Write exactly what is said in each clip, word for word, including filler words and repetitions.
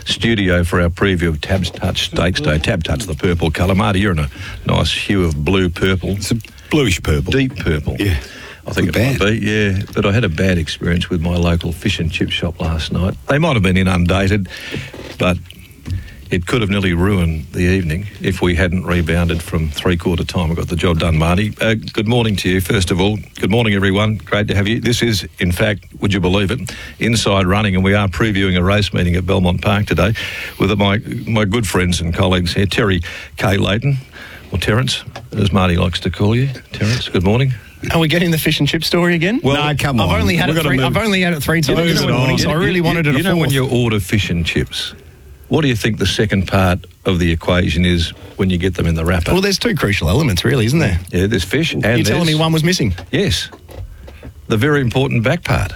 studio for our preview of Tab Touch Stakes Day. Tab Touch, the purple colour. Marty, you're in a nice hue of blue-purple. It's a bluish purple. Deep purple. Yeah. I think Good it might be, yeah. But I had a bad experience with my local fish and chip shop last night. They might have been inundated, but it could have nearly ruined the evening if we hadn't rebounded from three-quarter time. I got the job done, Marty. Uh, good morning to you, first of all. Good morning, everyone. Great to have you. This is, in fact, would you believe it, Inside Running, and we are previewing a race meeting at Belmont Park today with my my good friends and colleagues here, Terry K. Leighton, or Terence, as Marty likes to call you. Terence, good morning. Are we getting the fish and chip story again? Well, no, come I've on. Only had We've it got to three, move. I've only had it three times Move this it morning, on. so I really you, wanted it you a know fourth. when you order fish and chips, what do you think the second part of the equation is when you get them in the wrapper? Well, there's two crucial elements, really, isn't there? Yeah, there's fish and You're there's... telling me one was missing? Yes. The very important back part.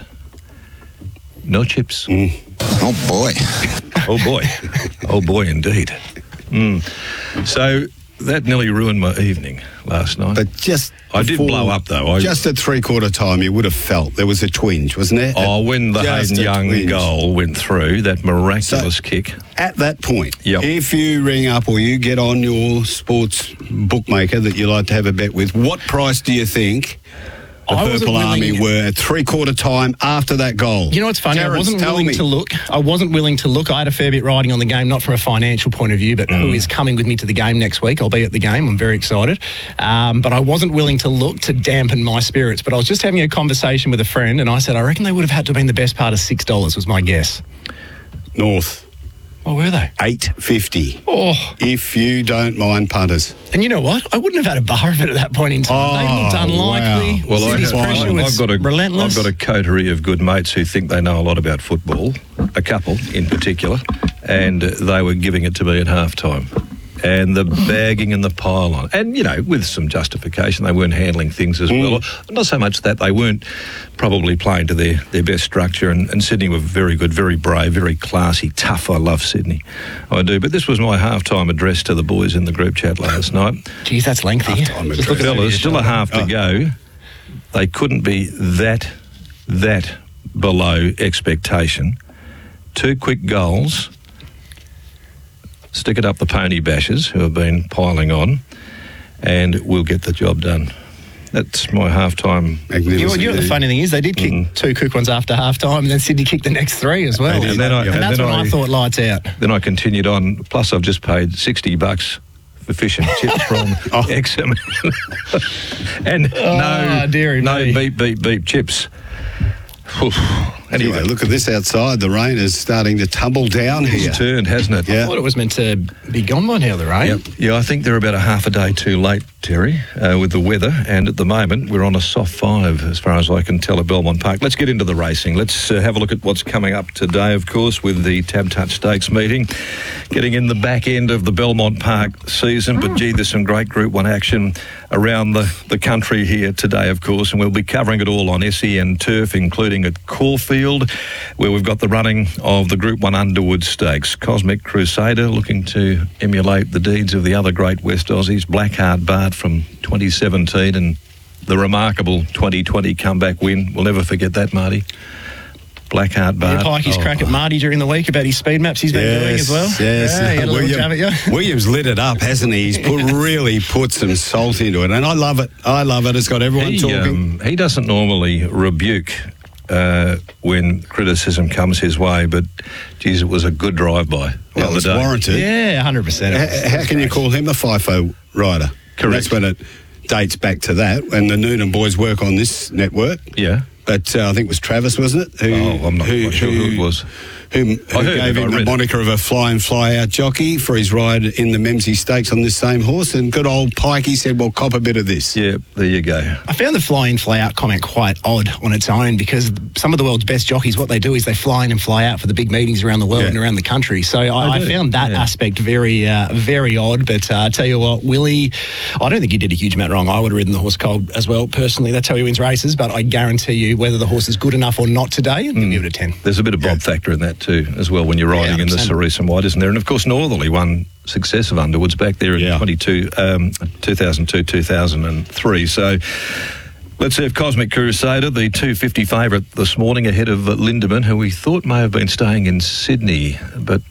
No chips. Mm. Oh, boy. Oh, boy. Oh, boy, indeed. Mm. So that nearly ruined my evening last night. But just I did before- blow up, though. I, Just at three-quarter time, you would have felt there was a twinge, wasn't there? oh, when the Just Hayden a Young twinge. goal went through, that miraculous So- kick. At that point, Yep. if you ring up or you get on your sports bookmaker that you like to have a bet with, what price do you think the I wasn't Purple Army willing- were at three-quarter time after that goal? You know what's funny? I Terence, wasn't tell willing me. to look. I wasn't willing to look. I had a fair bit riding on the game, not from a financial point of view, but Mm. who is coming with me to the game next week. I'll be at the game. I'm very excited. Um, but I wasn't willing to look to dampen my spirits. But I was just having a conversation with a friend, and I said, I reckon they would have had to have been the best part of six dollars was my guess. North, What were they? eight fifty. Oh, If you don't mind punters. and you know what? I wouldn't have had a bar of it at that point in time. they looked Oh, unlikely. wow. Well, I City's have, pressure I've, was I've got a, relentless. I've got a coterie of good mates who think they know a lot about football, a couple in particular, and uh, they were giving it to me at halftime. And the bagging and the pile on. And, you know, with some justification, they weren't handling things as well. Not so much that they weren't probably playing to their, their best structure. And, and Sydney were very good, very brave, very classy, tough. I love Sydney. I do. But this was my halftime address to the boys in the group chat last night. Geez, that's lengthy. Halftime Just look at that. Fellas, still a half to Oh. go. They couldn't be that, that below expectation. Two quick goals. Stick it up the pony bashers who have been piling on, and we'll get the job done. That's my halftime. Magnificent. You know, you know what the funny thing is? They did kick Mm. two quick ones after half time, and then Sydney kicked the next three as well. They did. And then I- And and that's then when I, I- thought lights out. Then I continued on. Plus, I've just paid sixty bucks for fish and chips from Oh. X M. and Oh, no, dearie no me. beep, beep, beep chips. Oof. Anyway, Anyway, look at this outside. The rain is starting to tumble down here. it's turned, hasn't it? Yeah. I thought it was meant to be gone by now, the rain. Yep. Yeah, I think they're about a half a day too late, Terry, uh, with the weather. And at the moment, we're on a soft five, as far as I can tell, at Belmont Park. Let's get into the racing. Let's uh, have a look at what's coming up today, of course, with the Tab Touch Stakes meeting. Getting in the back end of the Belmont Park season. But, gee, there's some great Group one action around the, the country here today, of course. And we'll be covering it all on S E N Turf, including at Caulfield, where we've got the running of the Group one Underwood Stakes. Cosmic Crusader looking to emulate the deeds of the other great West Aussies. Blackheart Bart from twenty seventeen and the remarkable twenty twenty comeback win. We'll never forget that, Marty. Blackheart Bart. Yeah, Pikey's Oh, crack at Marty during the week about his speed maps he's been doing as well. Yes, Yeah, he had a little William- jab at you. William's lit it up, hasn't he? He's put, really put some salt into it, and I love it. I love it. It's got everyone He, talking. um, he doesn't normally rebuke uh, when criticism comes his way, but, geez, it was a good drive-by well, on the it's day. warranted. Yeah, one hundred percent. H- How can you call him a FIFO rider? Correct. That's when it dates back to that, when the Noonan boys work on this network. Yeah. But uh, I think it was Travis, wasn't it? Who, Oh, I'm not quite sure who it was. Who, who I heard gave it, I him the read it. moniker of a fly-in, fly-out jockey for his ride in the Memsey Stakes on this same horse. And good old Pikey said, well, cop a bit of this. Yeah, there you go. I found the fly in, fly out comment quite odd on its own because some of the world's best jockeys, what they do is they fly in and fly out for the big meetings around the world Yeah. and around the country. So I, I do, found that yeah. aspect very, uh, very odd. But uh, I tell you what, Willie, I don't think he did a huge amount wrong. I would have ridden the horse cold as well, personally. That's how he wins races. But I guarantee you, whether the horse is good enough or not today, I'm going to give it a ten. There's a bit of Bob factor in that too, as well, when you're riding Yeah, in the one hundred percent. Cerise and White, isn't there? And of course, Northerly won successive Underwoods back there in Yeah. twenty-two, um, two thousand two, two thousand three. So let's have Cosmic Crusader, the two fifty favourite this morning, ahead of uh, Lindemann, who we thought may have been staying in Sydney, but